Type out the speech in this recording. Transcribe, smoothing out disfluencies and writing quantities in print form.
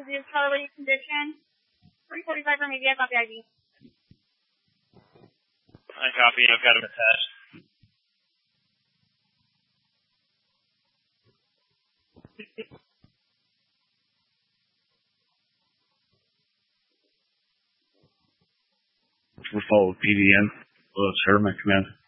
to the accelerated condition. 345 from ABS, copy ID. I copy. I've got him attached. We'll follow PDN. Well, it's Herman, command.